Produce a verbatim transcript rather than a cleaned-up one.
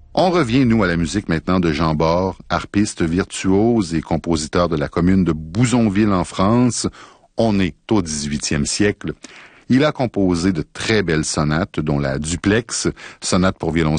On revient, nous, à la musique maintenant de Jean Bord, harpiste virtuose et compositeur de la commune de Bouzonville en France. On est au dix-huitième siècle. Il a composé de très belles sonates, dont la Duplex, sonate pour violon